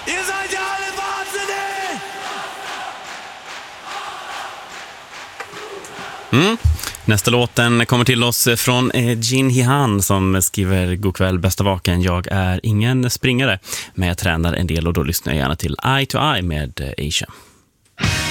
Ihr seid ja alle wahnsinnig! Nästa låten kommer till oss från Jin He-han som skriver: God kväll, bästa vaken. Jag är ingen springare, men jag tränar en del och då lyssnar jag gärna till Eye to Eye med Asia.